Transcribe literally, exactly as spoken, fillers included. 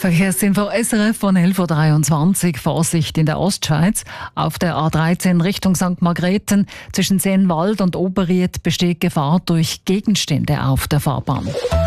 Verkehrsinfo S R F von elf Uhr dreiundzwanzig. Vorsicht in der Ostschweiz. Auf der A dreizehn Richtung Sankt Margrethen zwischen Seenwald und Oberried besteht Gefahr durch Gegenstände auf der Fahrbahn.